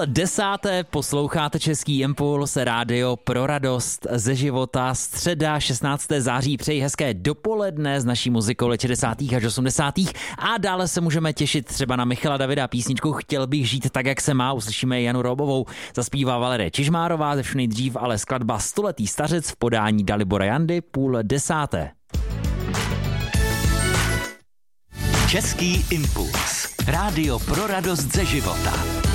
10:30 posloucháte Český impuls, rádio pro radost ze života. Středa 16. září, přeji hezké dopoledne s naší muzikou let 60. až 80. A dále se můžeme těšit třeba na Michala Davida písničku Chtěl bych žít tak, jak se má. Uslyšíme Janu Robovou, zaspívá Valerie Čižmárová, ze všeho nejdřív ale skladba Stoletý stařec v podání Dalibora Jandy, 9:30. Český impuls. Rádio pro radost ze života.